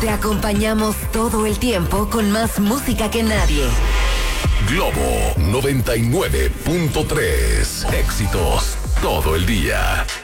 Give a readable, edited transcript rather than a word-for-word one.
Te acompañamos todo el tiempo con más música que nadie. Globo 99.3. Éxitos todo el día.